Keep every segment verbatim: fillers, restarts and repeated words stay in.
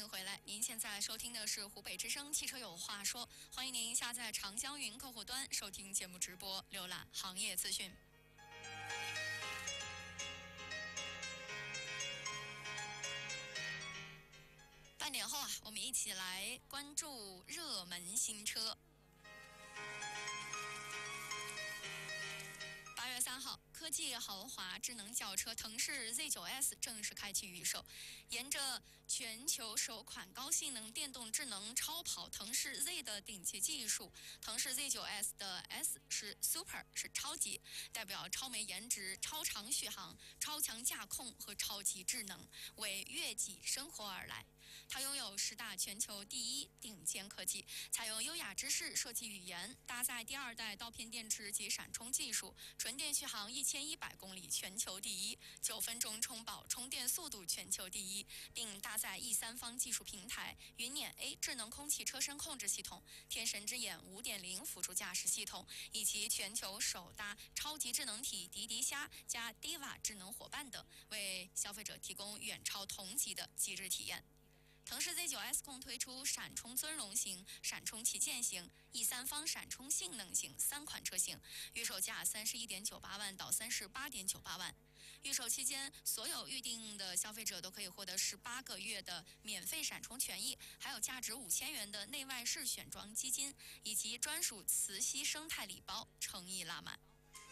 迎回来，您现在收听的是湖北之声汽车有话说，欢迎您下载长江云客户端收听节目直播，浏览行业资讯。半点后啊，我们一起来关注热门新车。八月三号，科技豪华智能轿车腾势 Z 九 S 正式开启预售。沿着全球首款高性能电动智能超跑腾势 Z 的顶级技术，腾势 Z 九 S 的 S 是 Super， 是超级，代表超美颜值、超长续航、超强驾控和超级智能，为悦己生活而来。它拥有十大全球第一顶尖科技，采用优雅之士设计语言，搭载第二代刀片电池及闪充技术，纯电续航一千一百公里全球第一，九分钟充饱充电速度全球第一，并搭载 E 三方技术平台、云辇 A 智能空气车身控制系统、天神之眼 五点零 辅助驾驶系统，以及全球首搭超级智能体迪迪虾加 Diva 智能伙伴等，为消费者提供远超同级的极致体验。腾势 Z 九 S 共推出闪充尊荣型、闪充旗舰型、E 三方闪充性能型三款车型，预售价三十一点九八万到三十八点九八万。预售期间，所有预定的消费者都可以获得十八个月的免费闪充权益，还有价值五千元的内外饰选装基金，以及专属磁吸生态礼包，诚意拉满。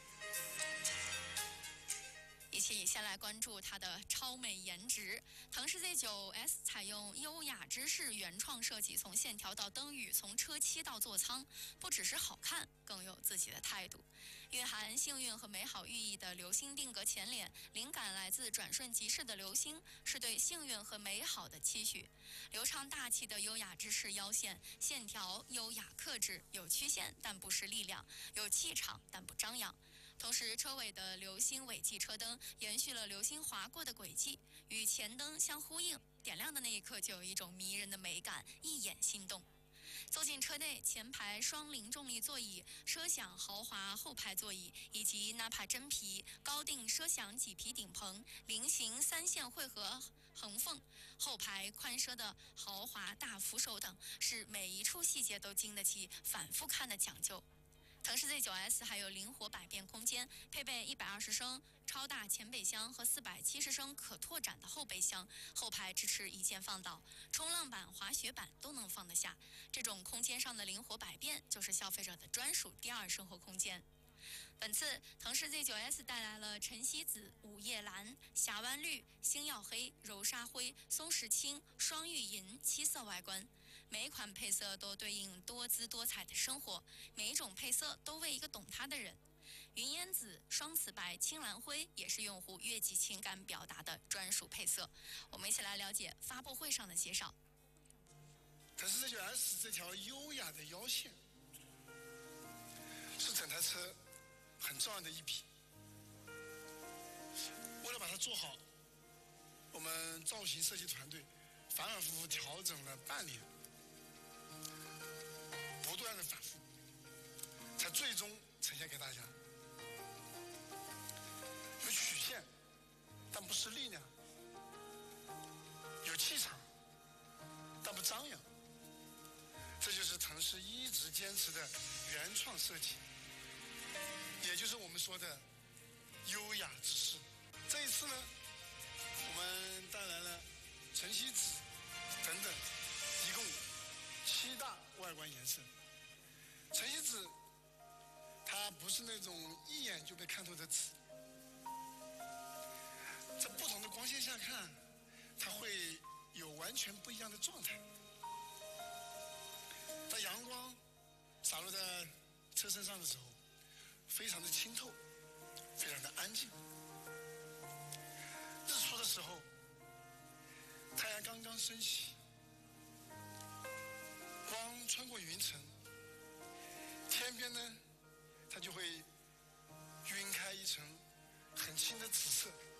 一起先来关注它的超美颜值。腾势 Z 九 S 采用优雅之士原创设计，从线条到灯语，从车漆到座舱，不只是好看，更有自己的态度。蕴含幸运和美好寓意的流星定格前脸，灵感来自转瞬即逝的流星，是对幸运和美好的期许。流畅大气的优雅之士腰线，线条优雅克制，有曲线但不失力量，有气场但不张扬。同时，车尾的流星尾髻车灯延续了流星划过的轨迹，与前灯相呼应，点亮的那一刻就有一种迷人的美感，一眼心动。走进车内，前排双零重力座椅、奢享豪华后排座椅，以及纳帕真皮、高定奢享麂皮顶棚、菱形三线汇合横缝、后排宽奢的豪华大扶手等，是每一处细节都经得起反复看的讲究。腾势 Z 九 S 还有灵活百变空间，配备一百二十升超大前备箱和四百七十升可拓展的后备箱，后排支持一键放倒，冲浪板、滑雪板都能放得下。这种空间上的灵活百变，就是消费者的专属第二生活空间。本次腾势 Z 九 S 带来了晨曦紫、午夜蓝、峡湾绿、星耀黑、柔沙灰、松石青、双玉银七色外观，每一款配色都对应多姿多彩的生活，每一种配色都为一个懂它的人。云烟紫、双瓷白、青蓝灰也是用户悦己情感表达的专属配色。我们一起来了解发布会上的介绍。 腾势 Z 九 S 这条优雅的腰线，是整台车很重要的一笔。为了把它做好，我们造型设计团队反反复复调整了半年，不断的反复，才最终呈现给大家。有曲线，但不失力量；有气场，但不张扬。这就是腾势一直坚持的原创设计，也就是我们说的优雅之士。这一次呢，我们带来了晨曦紫等等，一共七大外观颜色。晨曦紫它不是那种一眼就被看透的紫，在不同的光线下看，它会有完全不一样的状态。当阳光洒落在车身上的时候，非常的清透，非常的安静。日出的时候，太阳刚刚升起，光穿过云层，天边呢，它就会晕开一层很轻的紫色。